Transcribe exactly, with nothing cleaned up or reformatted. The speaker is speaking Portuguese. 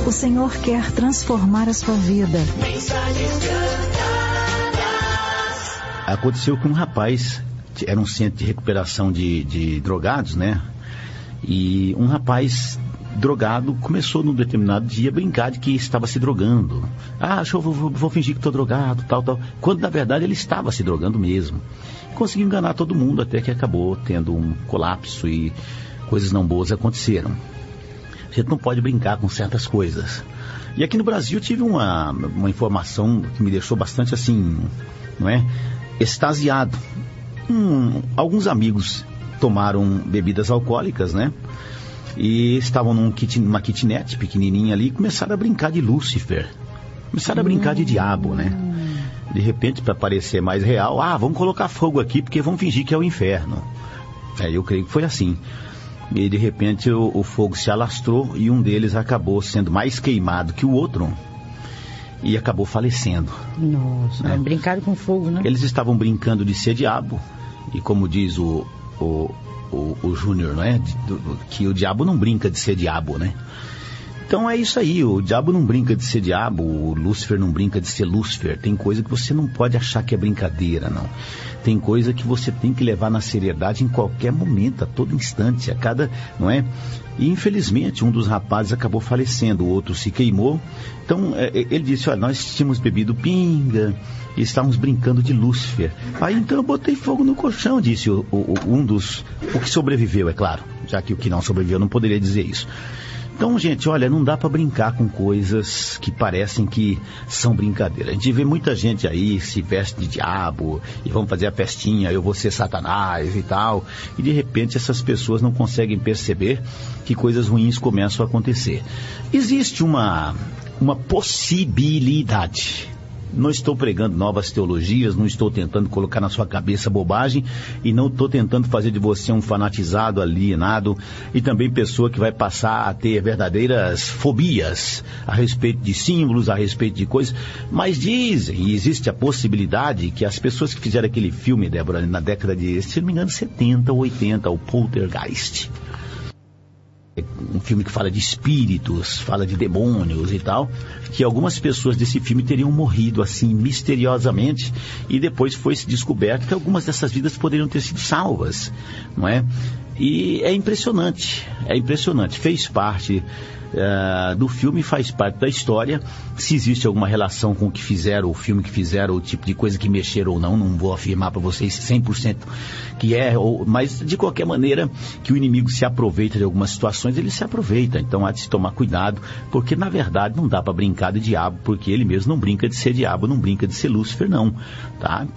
O Senhor quer transformar a sua vida. Aconteceu com um rapaz, era um centro de recuperação de, de drogados, né? E um rapaz drogado começou num determinado dia a brincar de que estava se drogando. Ah, deixa eu vou, vou, vou fingir que estou drogado, tal, tal. Quando na verdade ele estava se drogando mesmo. Conseguiu enganar todo mundo até que acabou tendo um colapso e coisas não boas aconteceram. A gente não pode brincar com certas coisas. E aqui no Brasil eu tive uma, uma informação que me deixou bastante assim, não é? Extasiado. Hum, alguns amigos tomaram bebidas alcoólicas, né? E estavam num kit, numa kitnet pequenininha ali e começaram a brincar de Lúcifer. Começaram a brincar de diabo, né? De repente, para parecer mais real, ah, vamos colocar fogo aqui porque vamos fingir que é o inferno. É, eu creio que foi assim. E de repente o, o fogo se alastrou e um deles acabou sendo mais queimado que o outro e acabou falecendo. Nossa, né? Brincaram com fogo, né? Eles estavam brincando de ser diabo e como diz o... o O, o Júnior, não é? Do, do, que o diabo não brinca de ser diabo, né? Então é isso aí, o diabo não brinca de ser diabo, o Lúcifer não brinca de ser Lúcifer. Tem coisa que você não pode achar que é brincadeira, não. Tem coisa que você tem que levar na seriedade em qualquer momento, a todo instante, a cada, não é? E infelizmente um dos rapazes acabou falecendo, o outro se queimou. Então é, ele disse, olha, nós tínhamos bebido pinga e estávamos brincando de Lúcifer. Aí então eu botei fogo no colchão, disse o, o, um dos, o que sobreviveu, é claro, já que o que não sobreviveu não poderia dizer isso. Então, gente, olha, não dá para brincar com coisas que parecem que são brincadeira. A gente vê muita gente aí se veste de diabo e vão fazer a festinha, eu vou ser Satanás e tal. E de repente essas pessoas não conseguem perceber que coisas ruins começam a acontecer. Existe uma, uma possibilidade. Não estou pregando novas teologias, não estou tentando colocar na sua cabeça bobagem e não estou tentando fazer de você um fanatizado, alienado e também pessoa que vai passar a ter verdadeiras fobias a respeito de símbolos, a respeito de coisas. Mas dizem, e existe a possibilidade que as pessoas que fizeram aquele filme, Débora, na década de, se não me engano, setenta ou oitenta, o Poltergeist. Um filme que fala de espíritos, fala de demônios e tal, que algumas pessoas desse filme teriam morrido assim misteriosamente e depois foi se descoberto que algumas dessas vidas poderiam ter sido salvas, não é? E é impressionante, é impressionante, fez parte uh, do filme, faz parte da história. Se existe alguma relação com o que fizeram, o filme que fizeram, o tipo de coisa que mexeram ou não, não vou afirmar para vocês cem por cento que é, ou, mas de qualquer maneira que o inimigo se aproveita de algumas situações, ele se aproveita, então há de se tomar cuidado, porque na verdade não dá para brincar de diabo, porque ele mesmo não brinca de ser diabo, não brinca de ser Lúcifer não, tá?